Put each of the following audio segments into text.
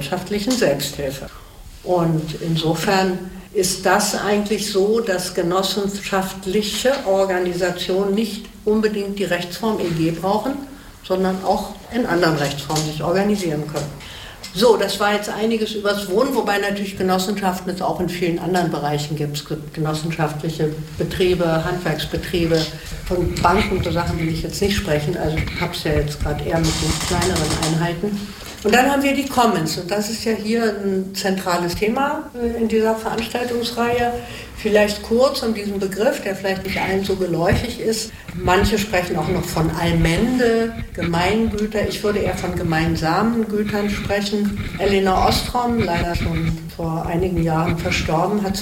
wirtschaftlichen Selbsthilfe. Und insofern ist das eigentlich so, dass genossenschaftliche Organisationen nicht unbedingt die Rechtsform EG brauchen, sondern auch in anderen Rechtsformen sich organisieren können. So, das war jetzt einiges übers Wohnen, wobei natürlich Genossenschaften es auch in vielen anderen Bereichen gibt. Es gibt genossenschaftliche Betriebe, Handwerksbetriebe, von Banken, so Sachen will ich jetzt nicht sprechen, also ich habe es ja jetzt gerade eher mit den kleineren Einheiten. Und dann haben wir die Commons und das ist ja hier ein zentrales Thema in dieser Veranstaltungsreihe. Vielleicht kurz um diesen Begriff, der vielleicht nicht allen so geläufig ist. Manche sprechen auch noch von Allmende, Gemeingüter. Ich würde eher von gemeinsamen Gütern sprechen. Elinor Ostrom, leider schon vor einigen Jahren verstorben, hat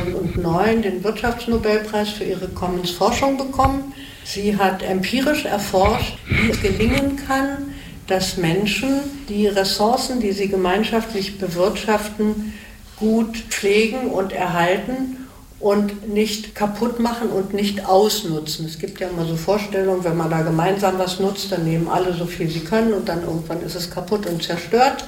2009 den Wirtschaftsnobelpreis für ihre Commons-Forschung bekommen. Sie hat empirisch erforscht, wie es gelingen kann, dass Menschen die Ressourcen, die sie gemeinschaftlich bewirtschaften, gut pflegen und erhalten und nicht kaputt machen und nicht ausnutzen. Es gibt ja immer so Vorstellungen, wenn man da gemeinsam was nutzt, dann nehmen alle so viel sie können und dann irgendwann ist es kaputt und zerstört.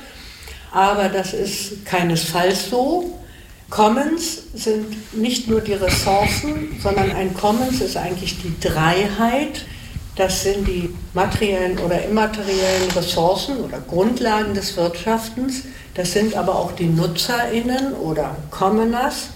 Aber das ist keinesfalls so. Commons sind nicht nur die Ressourcen, sondern ein Commons ist eigentlich die Dreiheit. Das sind die materiellen oder immateriellen Ressourcen oder Grundlagen des Wirtschaftens. Das sind aber auch die NutzerInnen oder Commoners.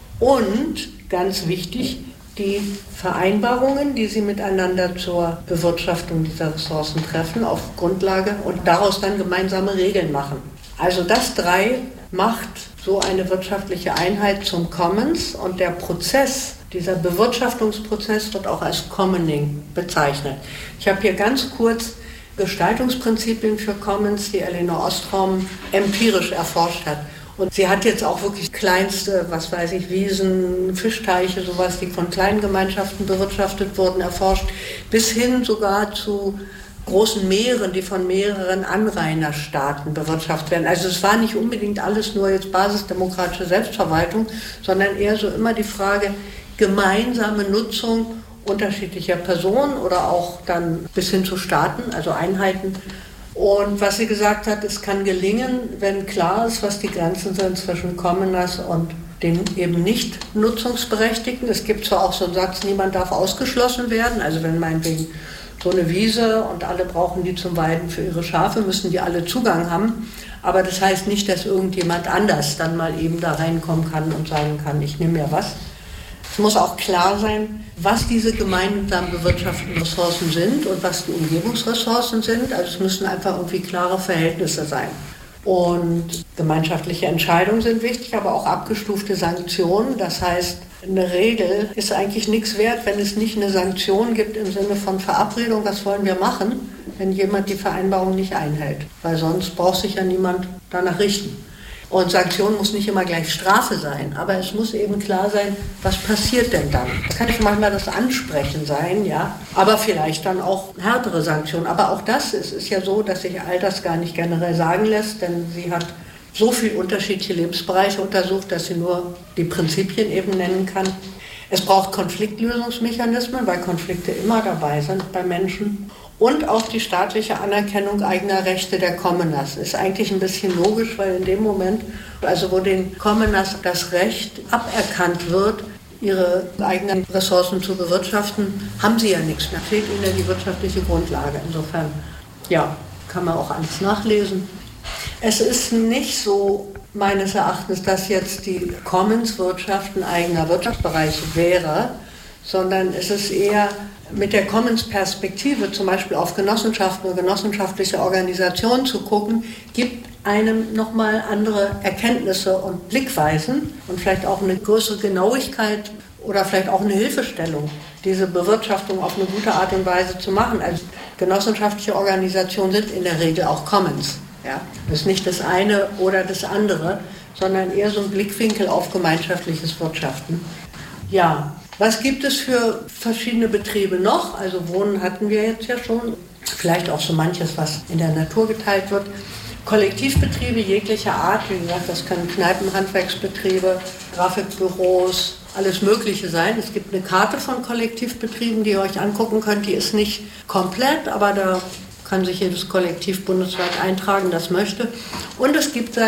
Und, ganz wichtig, die Vereinbarungen, die sie miteinander zur Bewirtschaftung dieser Ressourcen treffen, auf Grundlage und daraus dann gemeinsame Regeln machen. Also das drei macht so eine wirtschaftliche Einheit zum Commons und der Prozess, dieser Bewirtschaftungsprozess wird auch als Commoning bezeichnet. Ich habe hier ganz kurz Gestaltungsprinzipien für Commons, die Elinor Ostrom empirisch erforscht hat. Und sie hat jetzt auch wirklich kleinste, Wiesen, Fischteiche, sowas, die von kleinen Gemeinschaften bewirtschaftet wurden, erforscht, bis hin sogar zu großen Meeren, die von mehreren Anrainerstaaten bewirtschaftet werden. Also es war nicht unbedingt alles nur jetzt basisdemokratische Selbstverwaltung, sondern eher so immer die Frage, gemeinsame Nutzung unterschiedlicher Personen oder auch dann bis hin zu Staaten, also Einheiten. Und was sie gesagt hat, es kann gelingen, wenn klar ist, was die Grenzen sind zwischen Commoners und den eben nicht Nutzungsberechtigten. Es gibt zwar auch so einen Satz, niemand darf ausgeschlossen werden, also wenn meinetwegen so eine Wiese und alle brauchen die zum Weiden für ihre Schafe, müssen die alle Zugang haben. Aber das heißt nicht, dass irgendjemand anders dann mal eben da reinkommen kann und sagen kann, ich nehme mir was. Es muss auch klar sein, was diese gemeinsam bewirtschafteten Ressourcen sind und was die Umgebungsressourcen sind. Also es müssen einfach irgendwie klare Verhältnisse sein. Und gemeinschaftliche Entscheidungen sind wichtig, aber auch abgestufte Sanktionen. Das heißt, eine Regel ist eigentlich nichts wert, wenn es nicht eine Sanktion gibt im Sinne von Verabredung, was wollen wir machen, wenn jemand die Vereinbarung nicht einhält. Weil sonst braucht sich ja niemand danach richten. Und Sanktion muss nicht immer gleich Strafe sein, aber es muss eben klar sein, was passiert denn dann? Da kann ich manchmal das Ansprechen sein, ja, aber vielleicht dann auch härtere Sanktionen. Aber auch das ist ja so, dass sich all das gar nicht generell sagen lässt, denn sie hat so viele unterschiedliche Lebensbereiche untersucht, dass sie nur die Prinzipien eben nennen kann. Es braucht Konfliktlösungsmechanismen, weil Konflikte immer dabei sind bei Menschen. Und auch die staatliche Anerkennung eigener Rechte der Commoners ist eigentlich ein bisschen logisch, weil in dem Moment, also wo den Commoners das Recht aberkannt wird, ihre eigenen Ressourcen zu bewirtschaften, haben sie ja nichts mehr. Fehlt ihnen ja die wirtschaftliche Grundlage. Insofern, ja, kann man auch alles nachlesen. Es ist nicht so, meines Erachtens, dass jetzt die Commons-Wirtschaft ein eigener Wirtschaftsbereich wäre, sondern es ist eher mit der Commons-Perspektive, zum Beispiel auf Genossenschaften oder genossenschaftliche Organisationen zu gucken, gibt einem nochmal andere Erkenntnisse und Blickweisen und vielleicht auch eine größere Genauigkeit oder vielleicht auch eine Hilfestellung, diese Bewirtschaftung auf eine gute Art und Weise zu machen. Also genossenschaftliche Organisationen sind in der Regel auch Commons. Ja? Das ist nicht das eine oder das andere, sondern eher so ein Blickwinkel auf gemeinschaftliches Wirtschaften. Ja. Was gibt es für verschiedene Betriebe noch? Also Wohnen hatten wir jetzt ja schon, vielleicht auch so manches, was in der Natur geteilt wird. Kollektivbetriebe jeglicher Art, wie gesagt, das können Kneipen, Handwerksbetriebe, Grafikbüros, alles Mögliche sein. Es gibt eine Karte von Kollektivbetrieben, die ihr euch angucken könnt. Die ist nicht komplett, aber da kann sich jedes Kollektiv bundesweit eintragen, das möchte. Und es gibt